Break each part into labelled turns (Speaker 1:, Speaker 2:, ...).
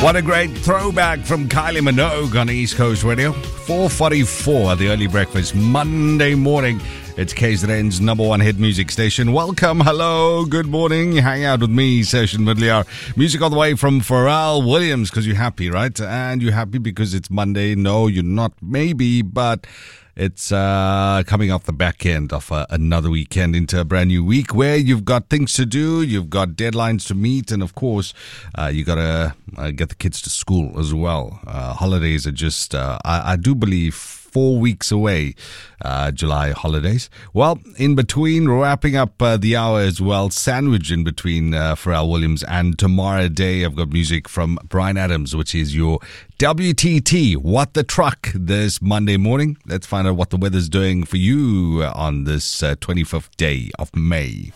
Speaker 1: What a great throwback from Kylie Minogue on East Coast Radio. 4:44, the early breakfast, Monday morning. It's KZN's number one hit music station. Welcome, hello, good morning. Hang out with me, Session Midliar. Music all the way from Pharrell Williams, because you're happy, right? And you're happy because it's Monday. No, you're not, maybe, but it's coming off the back end of another weekend into a brand new week where you've got things to do, you've got deadlines to meet, and of course, you got to get the kids to school as well. Holidays are just, I do believe, 4 weeks away, July holidays. Well, in between, wrapping up the hour as well, sandwich in between Pharrell Williams and Tomorrow Day, I've got music from Bryan Adams, which is your WTT, What the Truck, this Monday morning. Let's find out what the weather's doing for you on this 25th day of May.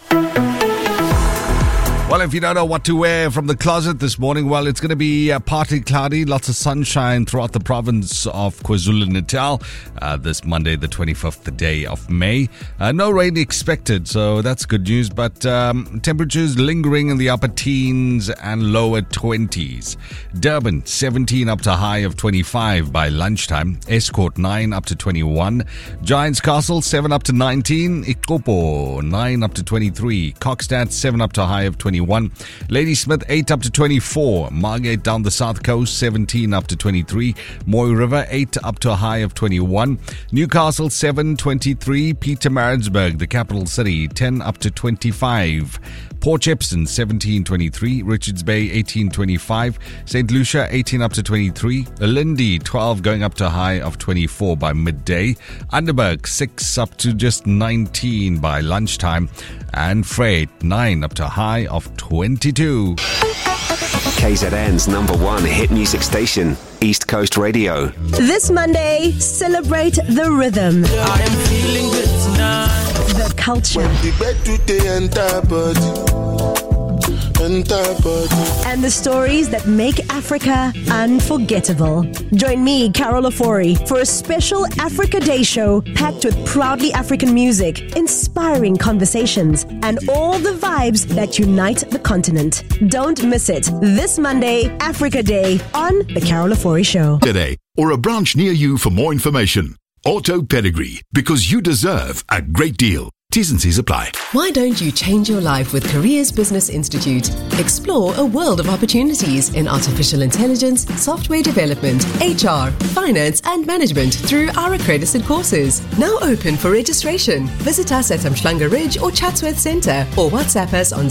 Speaker 1: Well, if you don't know what to wear from the closet this morning, well, it's going to be partly cloudy, lots of sunshine throughout the province of KwaZulu-Natal this Monday, the 25th day of May. No rain expected, so that's good news, but temperatures lingering in the upper teens and lower 20s. Durban, 17 up to a high of 25 by lunchtime. Escort, 9 up to 21. Giants Castle, 7 up to 19. Ikopo, 9 up to 23. Kokstad, 7 up to a high of 21. Ladysmith 8 up to 24, Margate down the south coast 17 up to 23, Moy River 8 up to a high of 21, Newcastle 7 23, Pietermaritzburg the capital city 10 up to 25, Port Shepstone 17-23, Richards Bay 18-25, St. Lucia 18 up to 23, Lindy 12 going up to a high of 24 by midday, Underberg 6 up to just 19 by lunchtime, and Freight 9 up to a high of 22.
Speaker 2: KZN's number one hit music station, East Coast Radio.
Speaker 3: This Monday, celebrate the rhythm,
Speaker 4: I am feeling good tonight.
Speaker 3: the culture, and the stories that make Africa unforgettable. Join me, Carol Ofori, for a special Africa Day show packed with proudly African music, inspiring conversations, and all the vibes that unite the continent. Don't miss it. This Monday, Africa Day on The Carol Ofori Show.
Speaker 5: Today, or a branch near you for more information. Auto Pedigree, because you deserve a great deal. T's and C's apply.
Speaker 6: Why don't you change your life with Careers Business Institute? Explore a world of opportunities in artificial intelligence, software development, HR, finance and management through our accredited courses. Now open for registration. Visit us at Umhlanga Ridge or Chatsworth Centre or WhatsApp us on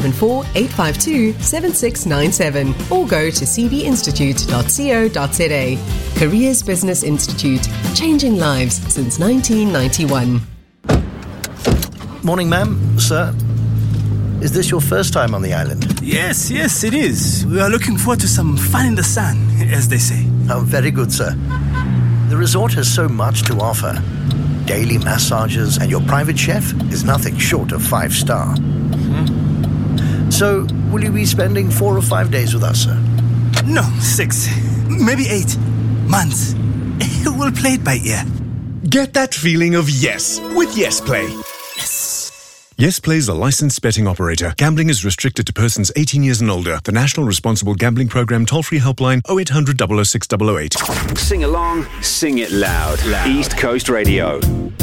Speaker 6: 074-852-7697 or go to cbinstitute.co.za. Careers Business Institute, changing lives since 1991.
Speaker 7: Morning, ma'am, sir. Is this your first time on the island?
Speaker 4: Yes, it is. We are looking forward to some fun in the sun, as they say.
Speaker 7: Oh, very good, sir. The resort has so much to offer. Daily massages and your private chef is nothing short of 5-star. Mm-hmm. So, will you be spending 4 or 5 days with us, sir?
Speaker 4: No, 6, maybe 8 months. We'll play it by ear.
Speaker 8: Get that feeling of yes with Yes Play. Yes Play is a licensed betting operator. Gambling is restricted to persons 18 years and older. The National Responsible Gambling Program toll-free helpline 0800 006 008.
Speaker 2: Sing along, sing it loud. East Coast Radio.